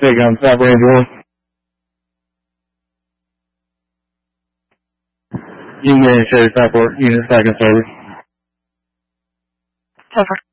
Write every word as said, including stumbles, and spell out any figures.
take on South Range one. You can go ahead and shut your Southport unit back in service. Over.